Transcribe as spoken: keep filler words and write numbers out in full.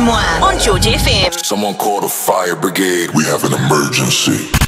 moi on George F M. Someone call the fire brigade. We have an emergency.